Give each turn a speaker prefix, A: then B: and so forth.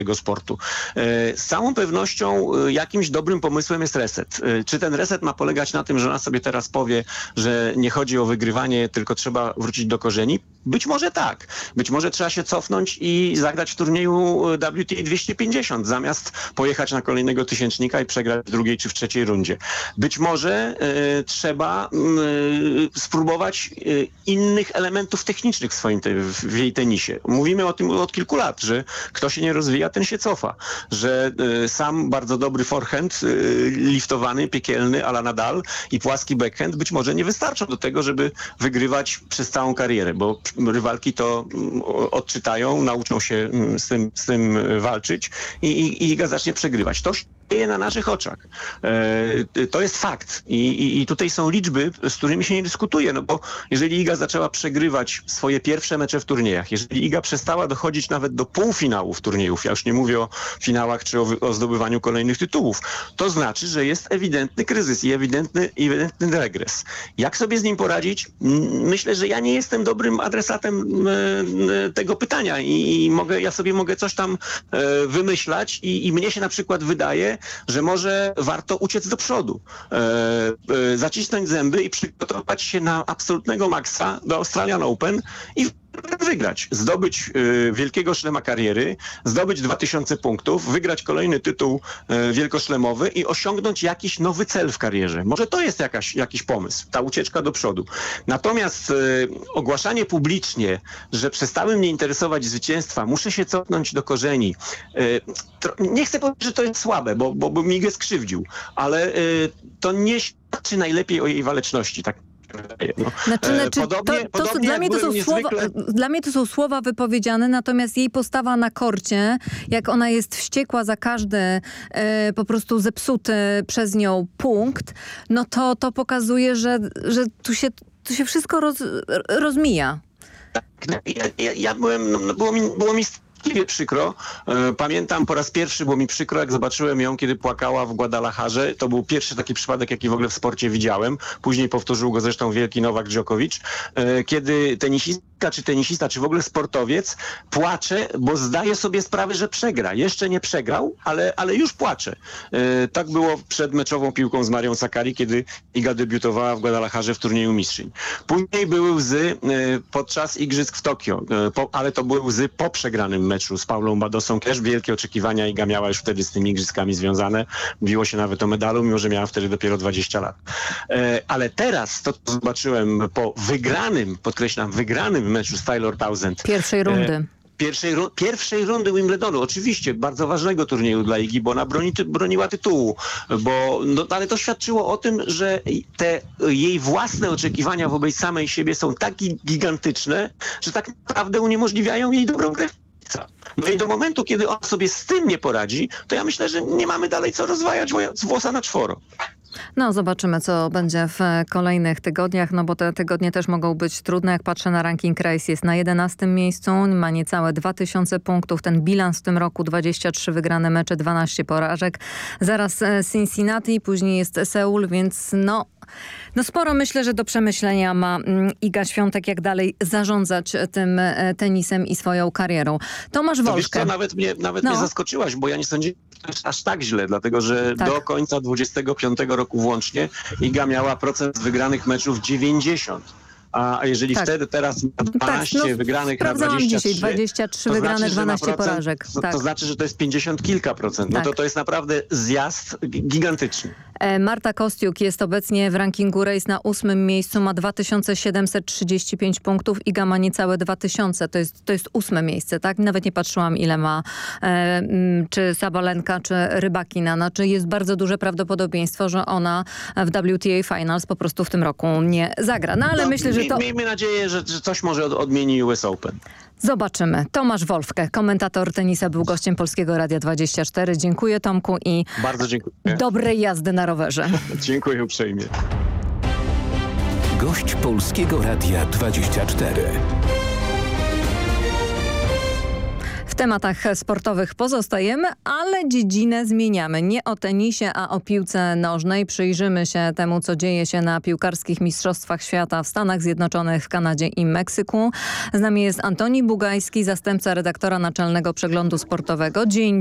A: tego sportu. Z całą pewnością jakimś dobrym pomysłem jest reset. Czy ten reset ma polegać na tym, że ona sobie teraz powie, że nie chodzi o wygrywanie, tylko trzeba wrócić do korzeni? Być może tak. Być może trzeba się cofnąć i zagrać w turnieju WTA 250, zamiast pojechać na kolejnego tysięcznika i przegrać w drugiej czy w trzeciej rundzie. Być może trzeba spróbować innych elementów technicznych w jej tenisie. Mówimy o tym od kilku lat, że kto się nie rozwija, ten się cofa. Że sam bardzo dobry forehand, liftowany, piekielny, a la Nadal i płaski backhand być może nie wystarczą do tego, żeby wygrywać przez całą karierę, bo rywalki to odczytają, nauczą się z tym walczyć i Iga zacznie przegrywać. To się dzieje na naszych oczach. To jest fakt. I tutaj są liczby, z którymi się nie dyskutuje, no bo jeżeli Iga zaczęła przegrywać swoje pierwsze mecze w turniejach, jeżeli Iga przestała dochodzić nawet do półfinałów turniejów, ja już nie mówię o finałach czy o zdobywaniu kolejnych tytułów, to znaczy, że jest ewidentny kryzys i ewidentny regres. Jak sobie z nim poradzić? Myślę, że ja nie jestem dobrym adresatem tego pytania i ja sobie mogę coś tam wymyślać i mnie się na przykład wydaje, że może warto uciec do przodu, zacisnąć zęby i przygotować się na absolutnego maksa do Australian Open i wygrać, zdobyć wielkiego szlema kariery, zdobyć 2000 punktów, wygrać kolejny tytuł wielkoszlemowy i osiągnąć jakiś nowy cel w karierze. Może to jest jakiś pomysł, ta ucieczka do przodu. Natomiast ogłaszanie publicznie, że przestały mnie interesować zwycięstwa, muszę się cofnąć do korzeni. Nie chcę powiedzieć, że to jest słabe, bo bym Igę skrzywdził, ale to nie świadczy najlepiej o jej waleczności, tak. No.
B: Dla mnie to są słowa wypowiedziane, natomiast jej postawa na korcie, jak ona jest wściekła za każdy po prostu zepsuty przez nią punkt, no to pokazuje, że tu się wszystko rozmija.
A: Było mi straszliwie przykro. Pamiętam po raz pierwszy było mi przykro, jak zobaczyłem ją, kiedy płakała w Guadalajarze. To był pierwszy taki przypadek, jaki w ogóle w sporcie widziałem. Później powtórzył go zresztą wielki Nowak Djokovic. Kiedy tenisista, czy w ogóle sportowiec płacze, bo zdaje sobie sprawę, że przegra. Jeszcze nie przegrał, ale już płacze. Tak było przed meczową piłką z Marią Sakkari, kiedy Iga debiutowała w Guadalajarze w turnieju mistrzyń. Później były łzy podczas igrzysk w Tokio, ale to były łzy po przegranym meczu z Paulą Badosą. Też wielkie oczekiwania Iga miała już wtedy z tymi igrzyskami związane. Mówiło się nawet o medalu, mimo że miała wtedy dopiero 20 lat. Ale teraz to, co zobaczyłem po wygranym, podkreślam, wygranym meczu z Taylor Townsend. Pierwszej rundy Wimbledonu, oczywiście, bardzo ważnego turnieju dla Igi, bo ona broniła tytułu, ale to świadczyło o tym, że te jej własne oczekiwania wobec samej siebie są tak gigantyczne, że tak naprawdę uniemożliwiają jej dobrą grę. No i do momentu, kiedy on sobie z tym nie poradzi, to ja myślę, że nie mamy dalej co rozwajać z włosa na czworo.
B: No zobaczymy, co będzie w kolejnych tygodniach, no bo te tygodnie też mogą być trudne. Jak patrzę na ranking, Race jest na 11 miejscu, ma niecałe 2000 punktów. Ten bilans w tym roku 23 wygrane mecze, 12 porażek. Zaraz Cincinnati, później jest Seul, więc no sporo myślę, że do przemyślenia ma Iga Świątek, jak dalej zarządzać tym tenisem i swoją karierą. Tomasz Wolszkę.
A: Wiesz co, nawet mnie zaskoczyłaś, bo ja nie sądziłem, że to jest aż tak źle, dlatego że do końca 25 roku włącznie Iga miała procent wygranych meczów 90. A jeżeli wtedy teraz ma 12 wygranych na 23,
B: dzisiaj 23 wygrane,
A: znaczy,
B: 12 porażek.
A: To znaczy, że to jest 50 kilka procent. No to jest naprawdę zjazd gigantyczny.
B: Marta Kostiuk jest obecnie w rankingu Race na 8 miejscu, ma 2735 punktów, Iga ma niecałe 2000, to jest 8 miejsce, tak? Nawet nie patrzyłam, ile ma czy Sabalenka, czy Rybakina. Znaczy jest bardzo duże prawdopodobieństwo, że ona w WTA Finals po prostu w tym roku nie zagra. No ale myślę, że to...
A: Miejmy nadzieję, że coś może odmieni US Open.
B: Zobaczymy. Tomasz Wolfke, komentator tenisa, był gościem Polskiego Radia 24. Dziękuję, Tomku, i
A: bardzo dziękuję.
B: Dobrej jazdy na rowerze.
A: Dziękuję uprzejmie.
C: Gość Polskiego Radia 24.
B: tematach sportowych pozostajemy, ale dziedzinę zmieniamy. Nie o tenisie, a o piłce nożnej. Przyjrzymy się temu, co dzieje się na piłkarskich mistrzostwach świata w Stanach Zjednoczonych, w Kanadzie i Meksyku. Z nami jest Antoni Bugajski, zastępca redaktora naczelnego Przeglądu Sportowego. Dzień